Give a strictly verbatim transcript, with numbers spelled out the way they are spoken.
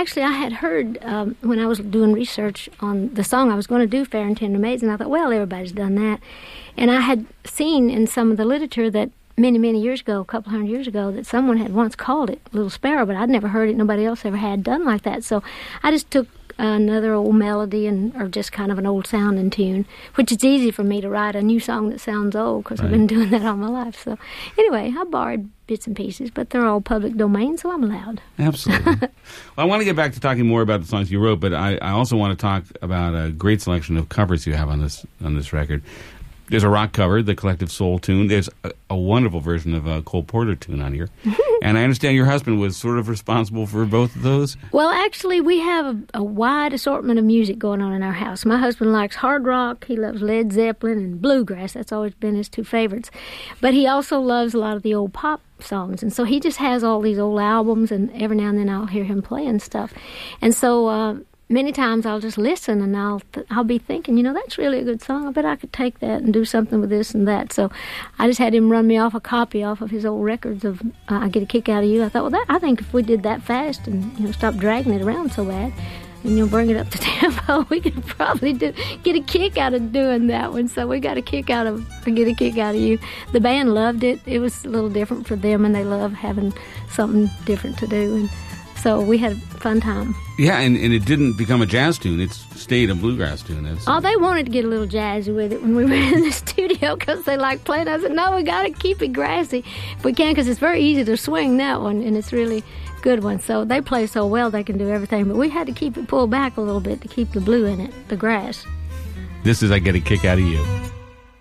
actually, I had heard um, when I was doing research on the song I was going to do, Fair and Tender Maids, and I thought, well, everybody's done that. And I had seen in some of the literature that many, many years ago, a couple hundred years ago, that someone had once called it Little Sparrow, but I'd never heard it. Nobody else ever had done like that. So I just took another old melody and or just kind of an old sounding tune, which is easy for me to write a new song that sounds old because right. I've been doing that all my life. So anyway, I borrowed bits and pieces, but they're all public domain, so I'm allowed. Absolutely. Well, I want to get back to talking more about the songs you wrote, but I, I also want to talk about a great selection of covers you have on this on this record. There's a rock cover, the Collective Soul tune. There's a, a wonderful version of a Cole Porter tune on here. And I understand your husband was sort of responsible for both of those. Well, actually, we have a, a wide assortment of music going on in our house. My husband likes hard rock. He loves Led Zeppelin and bluegrass. That's always been his two favorites. But he also loves a lot of the old pop songs. And so he just has all these old albums, and every now and then I'll hear him playing stuff. And so uh, many times I'll just listen, and I'll th- I'll be thinking, you know, that's really a good song. I bet I could take that and do something with this and that. So I just had him run me off a copy off of his old records of uh, I Get a Kick Out of You. I thought, well, that I think if we did that fast and, you know, stop dragging it around so bad and, you know, bring it up to tempo, we could probably do, get a kick out of doing that one. So we got a kick out of Get a Kick Out of You. The band loved it. It was a little different for them, and they love having something different to do. And so we had a fun time. Yeah, and, and it didn't become a jazz tune. It stayed a bluegrass tune. It's, oh, they wanted to get a little jazzy with it when we were in the studio because they liked playing. I said, no, we got to keep it grassy if we can, because it's very easy to swing that one, and it's really good one. So they play so well they can do everything, but we had to keep it pulled back a little bit to keep the blue in it, the grass. This is I Get a Kick Out of You.